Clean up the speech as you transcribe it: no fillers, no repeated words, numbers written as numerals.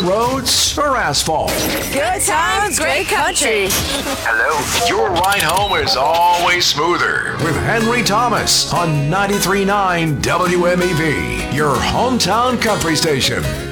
roads or asphalt? Good times, great country. Hello. Your ride home is always smoother with Henry Thomas on 93.9 WMEV, your hometown country station.